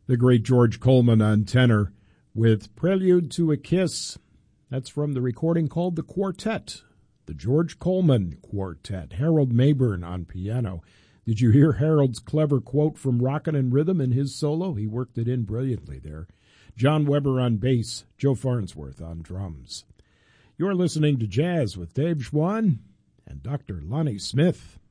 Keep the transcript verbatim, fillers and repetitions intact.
The great George Coleman on tenor with Prelude to a Kiss. That's from the recording called The Quartet, the George Coleman Quartet. Harold Mayburn on piano. Did you hear Harold's clever quote from Rockin' and Rhythm in his solo? He worked it in brilliantly there. John Weber on bass, Joe Farnsworth on drums. You're listening to Jazz with Dave Schwann and Doctor Lonnie Smith.